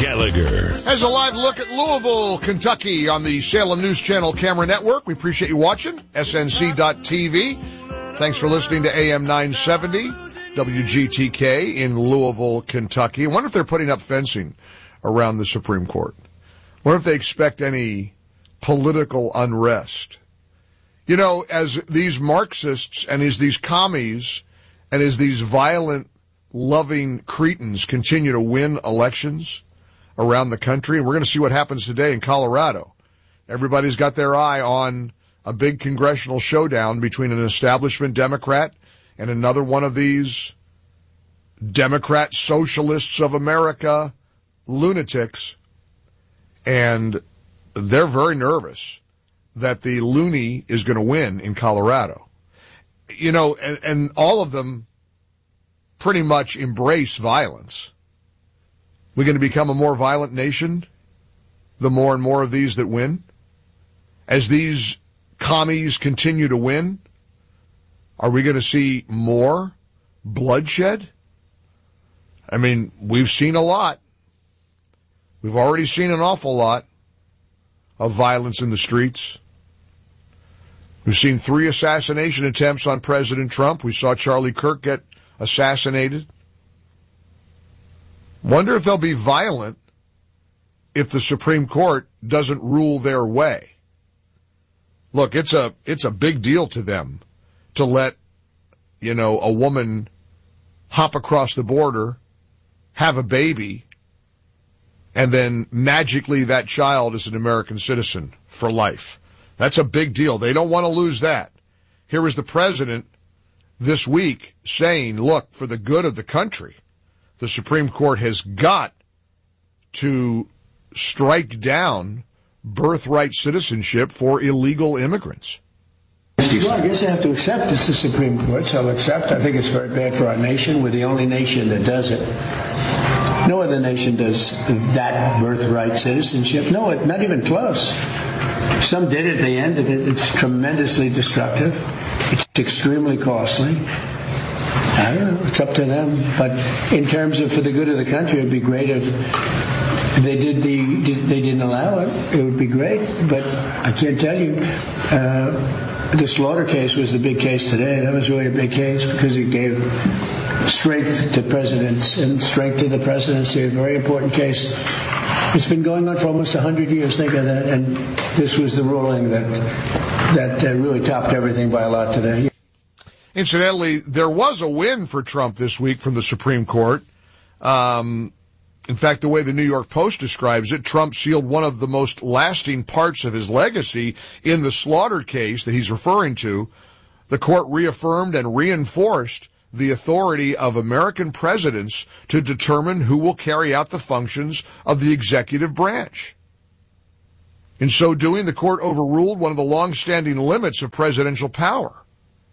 Gallagher. As a live look at Louisville, Kentucky on the Salem News Channel Camera Network. We appreciate you watching. SNC.TV. Thanks for listening to AM 970 WGTK in Louisville, Kentucky. I wonder if they're putting up fencing around the Supreme Court. I wonder if they expect any political unrest. You know, as these Marxists and as these commies and as these violent, loving cretins continue to win elections around the country, and we're going to see what happens today in Colorado. Everybody's got their eye on a big congressional showdown between an establishment Democrat and another one of these Democrat Socialists of America lunatics. And they're very nervous that the loony is going to win in Colorado. You know, and all of them pretty much embrace violence. We're going to become a more violent nation, the more and more of these that win. As these commies continue to win, are we going to see more bloodshed? I mean, we've seen a lot. We've already seen an awful lot of violence in the streets. We've seen 3 assassination attempts on President Trump. We saw Charlie Kirk get assassinated. Wonder if they'll be violent if the Supreme Court doesn't rule their way. Look, it's a big deal to them to let, you know, a woman hop across the border, have a baby, and then magically that child is an American citizen for life. That's a big deal. They don't want to lose that. Here is the president this week saying, look, for the good of the country, the Supreme Court has got to strike down birthright citizenship for illegal immigrants. Well, I guess I have to accept it's the Supreme Court, so I'll accept. I think it's very bad for our nation. We're the only nation that does it. No other nation does that birthright citizenship. No, not even close. Some did it, they ended it. It's tremendously destructive. It's extremely costly. I don't know, it's up to them. But in terms of for the good of the country, it would be great if they didn't allow it. It would be great. But I can't tell you. The Slaughter case was the big case today. That was really a big case because it gave strength to presidents and strength to the presidency. A very important case. It's been going on for almost 100 years. Think of that. And this was the ruling that really topped everything by a lot today. Incidentally, there was a win for Trump this week from the Supreme Court. In fact, the way the New York Post describes it, Trump sealed one of the most lasting parts of his legacy in the Slaughter case that he's referring to. The court reaffirmed and reinforced the authority of American presidents to determine who will carry out the functions of the executive branch. In so doing, the court overruled one of the long-standing limits of presidential power.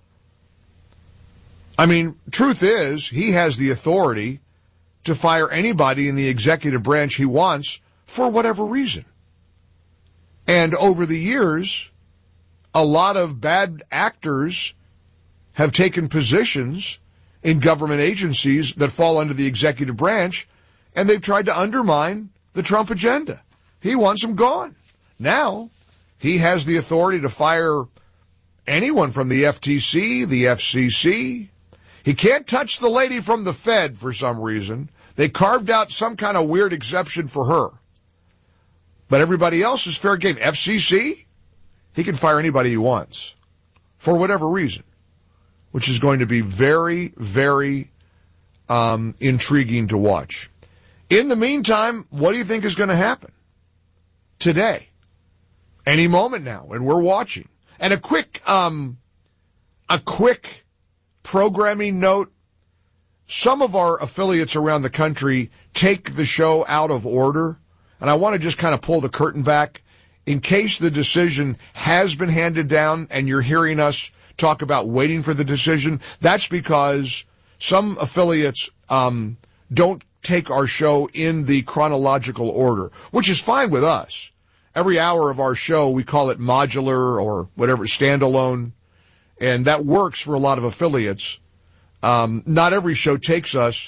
I mean, truth is, he has the authority to fire anybody in the executive branch he wants for whatever reason. And over the years, a lot of bad actors have taken positions in government agencies that fall under the executive branch, and they've tried to undermine the Trump agenda. He wants them gone. Now, he has the authority to fire anyone from the FTC, the FCC. He can't touch the lady from the Fed for some reason. They carved out some kind of weird exception for her. But everybody else is fair game. FCC, he can fire anybody he wants for whatever reason, which is going to be very, very intriguing to watch. In the meantime, what do you think is going to happen today? Any moment now, and we're watching. And a quick programming note. Some of our affiliates around the country take the show out of order, and I want to just kind of pull the curtain back in case the decision has been handed down and you're hearing us talk about waiting for the decision. That's because some affiliates don't take our show in the chronological order, which is fine with us. Every hour of our show, we call it modular or whatever, standalone, and that works for a lot of affiliates. Not every show takes us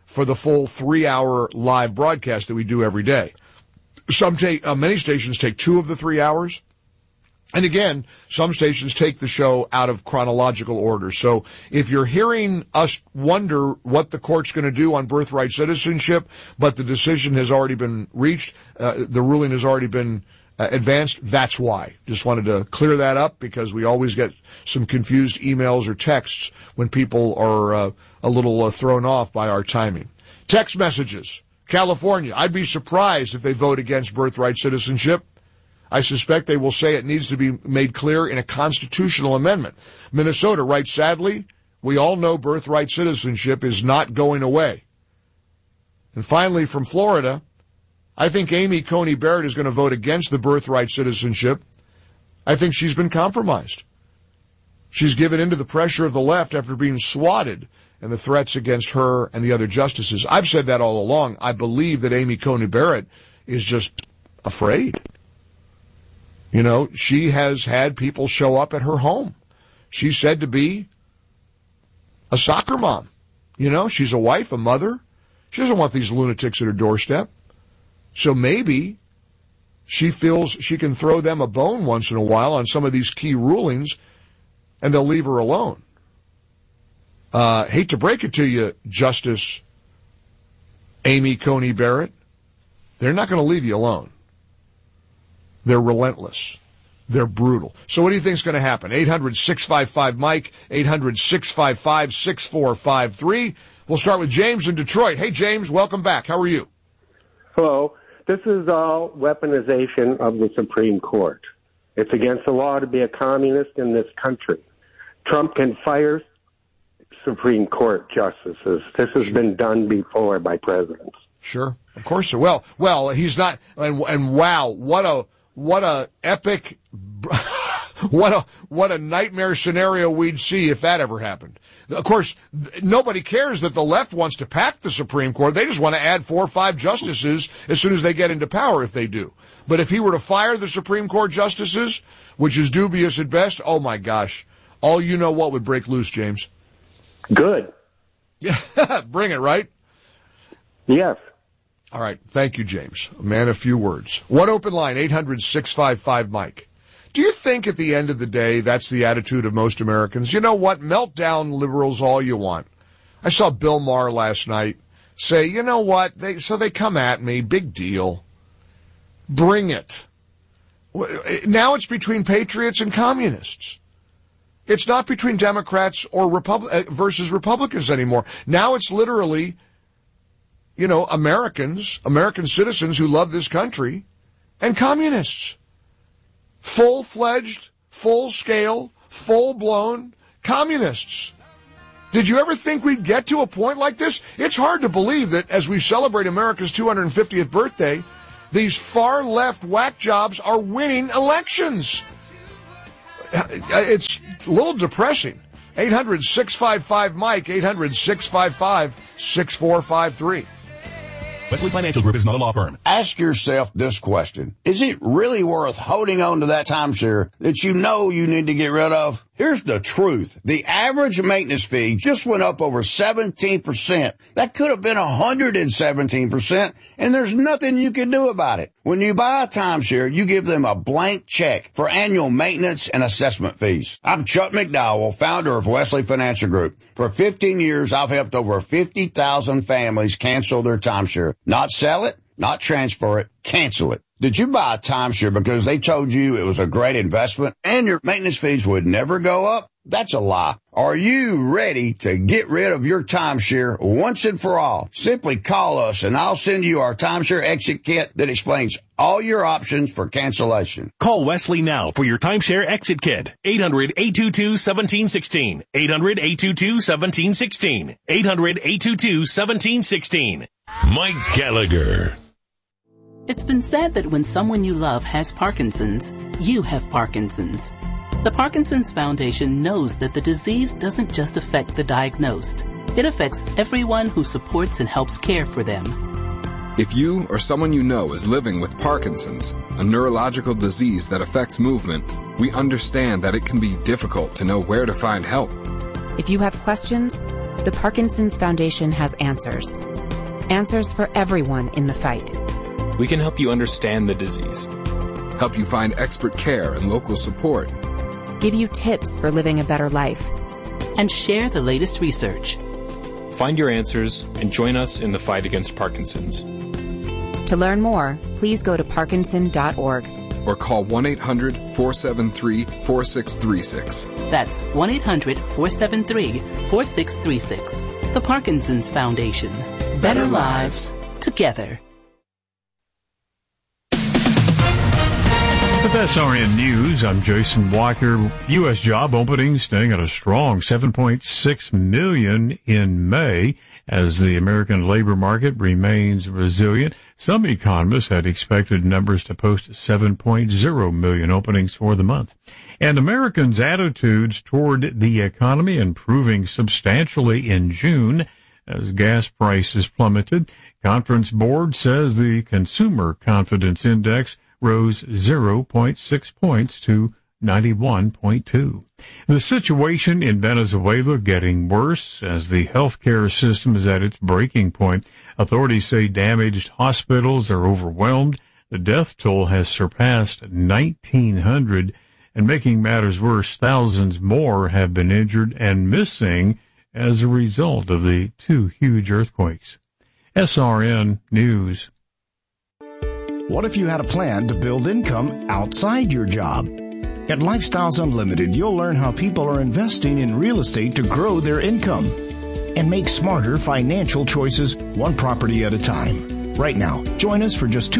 for the full 3-hour live broadcast that we do every day. Many stations take 2 of the 3 hours. And again, some stations take the show out of chronological order. So if you're hearing us wonder what the court's going to do on birthright citizenship, but the decision has already been reached, the ruling has already been advanced, that's why. Just wanted to clear that up because we always get some confused emails or texts when people are a little thrown off by our timing. Text messages. California, I'd be surprised if they vote against birthright citizenship. I suspect they will say it needs to be made clear in a constitutional amendment. Minnesota writes, sadly, we all know birthright citizenship is not going away. And finally, from Florida, I think Amy Coney Barrett is going to vote against the birthright citizenship. I think she's been compromised. She's given in to the pressure of the left after being swatted and the threats against her and the other justices. I've said that all along. I believe that Amy Coney Barrett is just afraid. You know, she has had people show up at her home. She's said to be a soccer mom. You know, she's a wife, a mother. She doesn't want these lunatics at her doorstep. So maybe she feels she can throw them a bone once in a while on some of these key rulings, and they'll leave her alone. Hate to break it to you, Justice Amy Coney Barrett. They're not going to leave you alone. They're relentless. They're brutal. So what do you think is going to happen? 800-655-MIKE, 800-655-6453. We'll start with James in Detroit. Hey, James, welcome back. How are you? Hello. This is all weaponization of the Supreme Court. It's against the law to be a communist in this country. Trump can fire Supreme Court justices. This has been done before by presidents. Sure. Of course. Well, he's not. And wow, what a epic, what a nightmare scenario we'd see if that ever happened. Of course, nobody cares that the left wants to pack the Supreme Court. They just want to add 4 or 5 justices as soon as they get into power, if they do. But if he were to fire the Supreme Court justices, which is dubious at best, oh my gosh, all you know what would break loose, James. Good. Yeah, bring it, right? Yes. All right. Thank you, James. A man of few words. One open line, 800-655-MIKE. Do you think at the end of the day that's the attitude of most Americans? You know what? Melt down liberals all you want. I saw Bill Maher last night say, you know what? They come at me. Big deal. Bring it. Now it's between patriots and communists. It's not between Democrats or versus Republicans anymore. Now it's literally, you know, American citizens who love this country and communists. Full-fledged, full-scale, full-blown communists. Did you ever think we'd get to a point like this? It's hard to believe that as we celebrate America's 250th birthday, these far-left whack jobs are winning elections. It's a little depressing. 800-655-MIKE, 800-655-6453. Wesley Financial Group is not a law firm. Ask yourself this question. Is it really worth holding on to that timeshare that you know you need to get rid of? Here's the truth. The average maintenance fee just went up over 17%. That could have been 117%, and there's nothing you can do about it. When you buy a timeshare, you give them a blank check for annual maintenance and assessment fees. I'm Chuck McDowell, founder of Wesley Financial Group. For 15 years, I've helped over 50,000 families cancel their timeshare. Not sell it, not transfer it, cancel it. Did you buy a timeshare because they told you it was a great investment and your maintenance fees would never go up? That's a lie. Are you ready to get rid of your timeshare once and for all? Simply call us and I'll send you our timeshare exit kit that explains all your options for cancellation. Call Wesley now for your timeshare exit kit. 800-822-1716. 800-822-1716. 800-822-1716. Mike Gallagher. It's been said that when someone you love has Parkinson's, you have Parkinson's. The Parkinson's Foundation knows that the disease doesn't just affect the diagnosed. It affects everyone who supports and helps care for them. If you or someone you know is living with Parkinson's, a neurological disease that affects movement, we understand that it can be difficult to know where to find help. If you have questions, the Parkinson's Foundation has answers. Answers for everyone in the fight. We can help you understand the disease. Help you find expert care and local support. Give you tips for living a better life. And share the latest research. Find your answers and join us in the fight against Parkinson's. To learn more, please go to parkinson.org. Or call 1-800-473-4636. That's 1-800-473-4636. The Parkinson's Foundation. Better lives together. With SRN News, I'm Jason Walker. U.S. job openings staying at a strong 7.6 million in May as the American labor market remains resilient. Some economists had expected numbers to post 7.0 million openings for the month. And Americans' attitudes toward the economy improving substantially in June as gas prices plummeted. Conference Board says the Consumer Confidence Index rose 0.6 points to 91.2. The situation in Venezuela getting worse as the healthcare system is at its breaking point. Authorities say damaged hospitals are overwhelmed. The death toll has surpassed 1,900, and making matters worse, thousands more have been injured and missing as a result of the two huge earthquakes. SRN News. What if you had a plan to build income outside your job? At Lifestyles Unlimited, you'll learn how people are investing in real estate to grow their income and make smarter financial choices one property at a time. Right now, join us for just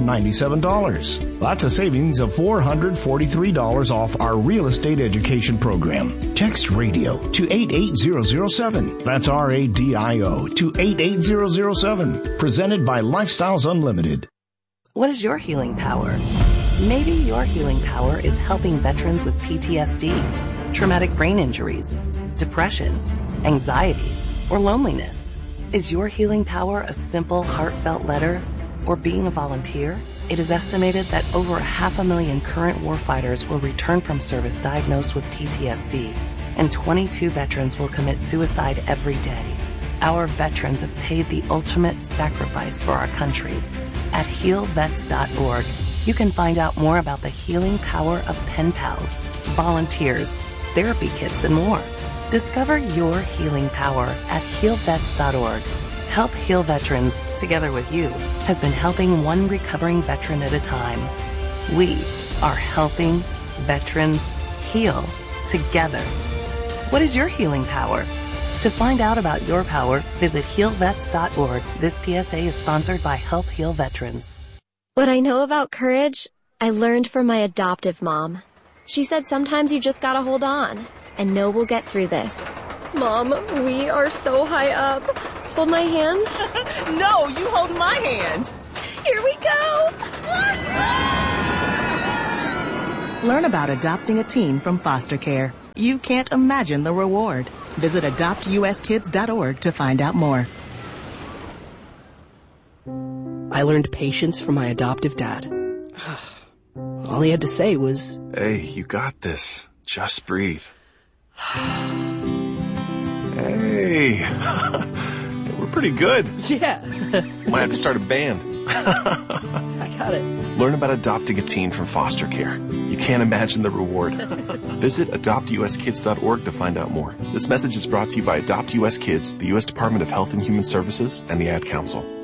$297. That's a savings of $443 off our real estate education program. Text RADIO to 88007. That's RADIO to 88007. Presented by Lifestyles Unlimited. What is your healing power? Maybe your healing power is helping veterans with PTSD, traumatic brain injuries, depression, anxiety, or loneliness. Is your healing power a simple, heartfelt letter or being a volunteer? It is estimated that over 500,000 current warfighters will return from service diagnosed with PTSD, and 22 veterans will commit suicide every day. Our veterans have paid the ultimate sacrifice for our country. At healvets.org, you can find out more about the healing power of pen pals, volunteers, therapy kits, and more. Discover your healing power at healvets.org. Help Heal Veterans, together with you, has been helping one recovering veteran at a time. We are helping veterans heal together. What is your healing power? To find out about your power, visit healvets.org. This PSA is sponsored by Help Heal Veterans. What I know about courage, I learned from my adoptive mom. She said sometimes you just gotta hold on and know we'll get through this. Mom, we are so high up. Hold my hand. No, you hold my hand. Here we go. Learn about adopting a teen from foster care. You can't imagine the reward. Visit adoptuskids.org to find out more. I learned patience from my adoptive dad. All he had to say was, "Hey, you got this. Just breathe." Hey, we're pretty good. Yeah. Might have to start a band. I got it. Learn about adopting a teen from foster care. You can't imagine the reward. Visit adoptuskids.org to find out more. This message is brought to you by Adopt US Kids, the U.S. Department of Health and Human Services, and the Ad Council.